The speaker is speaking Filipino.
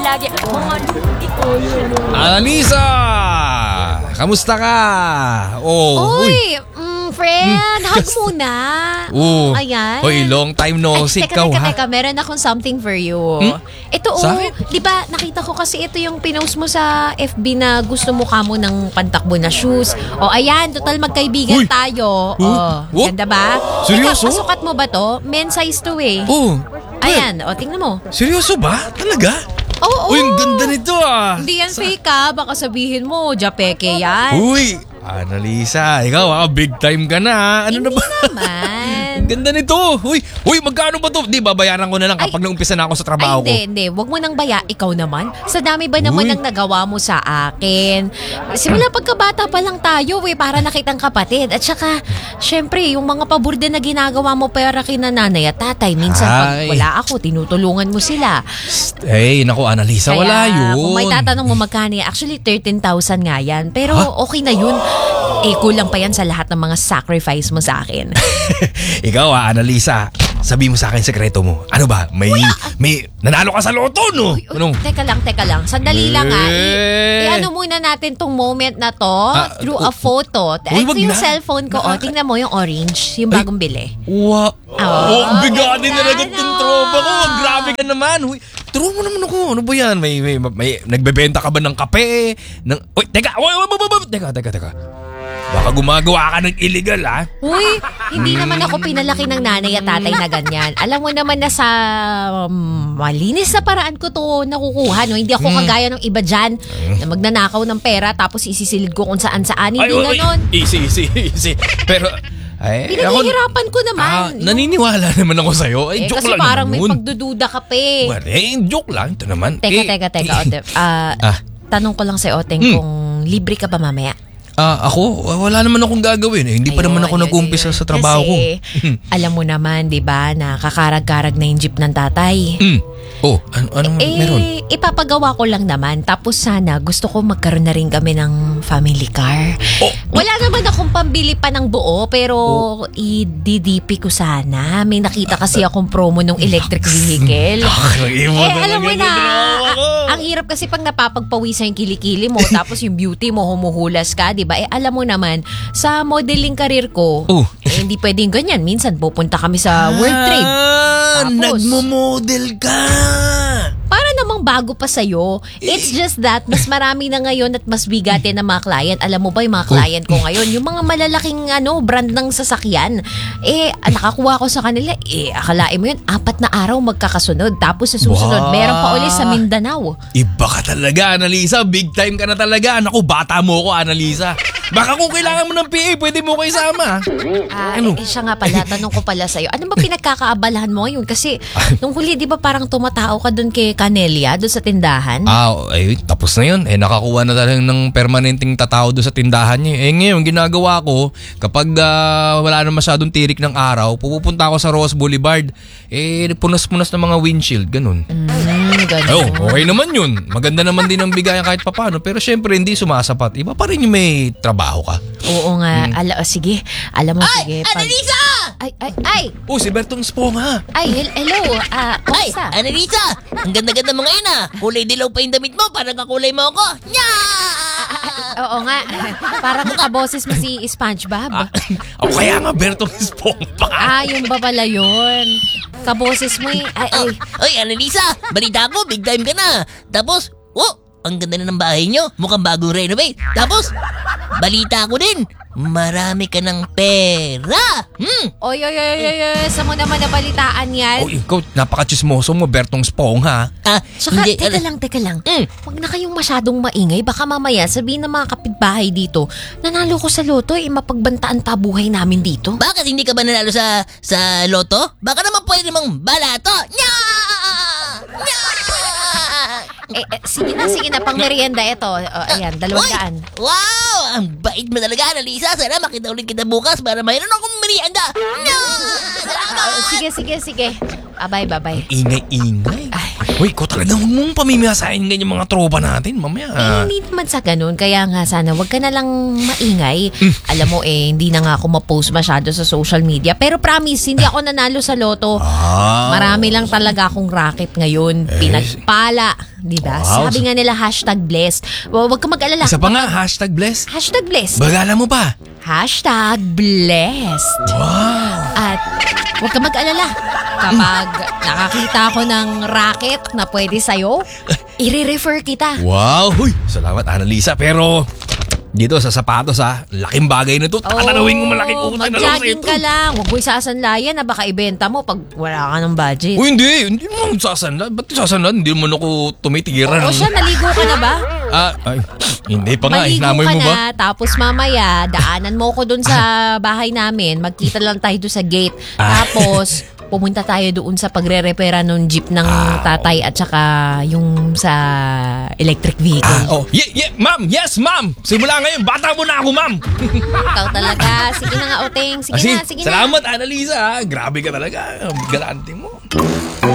lagi. Mga Annalisa! Kamusta ka? Oh, Uy, friend, hug muna. Ayan. Uy, long time no see ka, ha? Teka, meron akong something for you. Ito, di ba, nakita ko kasi ito yung pinost mo sa FB na gusto mo kamo ng pantakbo na shoes. Ayan, total magkaibigan tayo. Ganda ba? Seryoso? Pasukat mo ba to? Men size to eh. Ayan, tingnan mo. Seryoso ba? Talaga? Oo. Uy, ang ganda nito Hindi yan fake baka sabihin mo, Japeke yan. Uy, Annalisa, ikaw big time ka na. Ano na ba? Naman. Ang ganda nito. Uy, magkano ba to? Di, babayaran ko na lang kapag naumpisa na ako sa trabaho ko. Hindi. Huwag mo nang ikaw naman. Sa dami ba naman ang nagawa mo sa akin? Simula pagkabata pa lang tayo para nakitang kapatid. At saka, syempre, yung mga paborda na ginagawa mo para kina nanay at tatay. Minsan pag wala ako, tinutulungan mo sila. Hey, naku Annalisa, wala yun. Kung may tatanong mo magkano, actually 13,000 nga yan. Pero okay na yun. Kulang pa yan sa lahat ng mga sacrifice mo sa akin. Ikaw Annalisa, sabi mo sa akin sekreto mo. Ano ba? May nanalo ka sa loto, no? Ano? Teka lang. Sandali lang i-ano muna natin tong moment na to through a photo. Ito yung cellphone ko. Tingnan mo yung orange, yung bagong bili. Wow. Bigatin na agad ng tropa ko. Grabe ka naman. Turo mo naman ako. Ano ba yan? May nagbebenta ka ba ng kape? Teka. Baka gumagawa ka ng illegal, Uy, hindi naman ako pinalaki ng nanay at tatay na ganyan. Alam mo naman na sa malinis na paraan ko to nakukuha. No? Hindi ako kagaya ng iba dyan na magnanakaw ng pera tapos isisilid ko kung saan-saan. Hindi ganon. Easy. Pero pinaghihirapan ko naman. Naniniwala naman ako sa'yo. Joke kasi lang parang naman may pagdududa ka pa joke lang. Ito naman. Teka, Oteng. Tanong ko lang sa'yo, Oteng, kung libre ka ba mamaya? Ako, wala naman akong gagawin. Hindi pa naman ako nag-umpisa sa trabaho ko. Kasi, alam mo naman, di ba, na kakarag-karag na yung jeep ng tatay. Anong meron? Ipapagawa ko lang naman. Tapos sana, gusto ko magkaroon na rin kami ng family car. Wala naman akong pambili pa ng buo, pero i-DDP ko sana. May nakita kasi akong promo ng electric vehicle. Alam mo na, ang hirap kasi pag napapagpawisan yung kilikili mo, tapos yung beauty mo, humuhulas ka, di ba? Alam mo naman, sa modeling career ko, hindi pwedeng ganyan. Minsan pupunta kami sa world trip. Tapos, nagmo-model ka! Para namang bago pa sa'yo. It's just that, mas marami na ngayon at mas bigatin na mga client. Alam mo ba yung mga client ko ngayon? Yung mga malalaking brand ng sasakyan. Nakakuha ko sa kanila. Akalain mo yun, 4 na araw magkakasunod. Tapos sa susunod, meron pa ulit sa Mindanao. Iba ka talaga, Annalisa. Big time ka na talaga. Naku, bata mo ko, Annalisa. Baka kung kailangan mo ng PA, pwede mo ko isama. Siya nga pala, tanong ko pala sa'yo. Ano ba pinagkakaabalahan mo ngayon? Kasi nung huli, di ba parang tumatao ka dun kay Canelia, dun sa tindahan? Tapos na yun. Nakakuha na talaga ng permanenteng tatao dun sa tindahan niya. Ngayon, ginagawa ko, kapag wala na masyadong tirik ng araw, pupunta ako sa Ross Boulevard. Punas-punas ng mga windshield, ganun. Ganun. Okay naman yun. Maganda naman din ang bigayan kahit papano. Pero syempre, hindi sumasapat. Iba pa rin yung may trabaho ka. Oo nga. Sige. Alam mo, sige. Annalisa! Ay! Si Bertong Esponga. Hello. Kumusta? Annalisa! Ang ganda-ganda mo ngayon Kulay dilaw pa yung damit mo. Parang kakulay mo ako. Oo nga. Parang kaboses mo si SpongeBob. Kaya nga Bertong Esponga. Yung ba pala yun? Kaboses mo Annalisa! Balita ko, big time ka na. Tapos, ang ganda na ng bahay nyo. Mukhang bagong renovate. Tapos, balita ko din, marami ka ng pera. Oy. Saan mo naman nabalitaan yan? Ikaw, napaka-chismoso mo, Bertong Esponga. Tsaka, teka lang. Huwag na kayong masyadong maingay. Baka mamaya sabihin ng mga kapitbahay dito, nanalo ko sa loto, mapagbantaan pa buhay namin dito. Bakit hindi ka ba nanalo sa loto? Baka naman pwede mong balato. Sige na, pang merienda ito. Ayan, 200. Wow! Ang bait mo talaga, Annalisa. Sana makita ulit kita bukas para mayroon akong merienda. Sige. Bye. Ingay-ingay. Uy, ko talaga huwag mong pamimiyasahin ganyan mga tropa natin. Mamaya. Hindi naman sa ganun. Kaya nga sana wag ka na lang maingay. Alam mo hindi na nga ako ma-post masyado sa social media. Pero promise, hindi ako nanalo sa loto. Marami lang talaga akong racket ngayon. Pinagpala. Diba? Wow. Sabi nga nila #blessed. Wag ka mag-alala. Isa pa nga, #bless. #blessed. Bagala mo pa. #blessed. Wow. At huwag ka mag-alala. Kapag nakakita ako ng racket na pwede sa'yo, i-refer kita. Wow. Huy, salamat Annalisa. Pero dito sa sapatos laking bagay na to. Tatanawin mo malaking utang na lang mag-jogging ito. ka lang. Huwag mo isasanlayan na baka ibenta mo pag wala ka ng budget. Uy, hindi mo sasanlan. Ba't sasanlan? Hindi mo ako tumitigiran. O siya, naligo ka na ba? Ay, hindi pa nga. Maligo Namoy ka mo ba? na, tapos mamaya, daanan mo ko dun sa bahay namin. Magkita lang tayo dun sa gate. Tapos, pumunta tayo doon sa pagre-repera ng jeep ng tatay at saka yung sa electric vehicle. Ma'am! Yes, ma'am! Simula ngayon, bata mo na ako, ma'am! Ikaw talaga. Sige na nga, Oteng. Sige na. Salamat, Annalisa. Grabe ka talaga. Galante mo.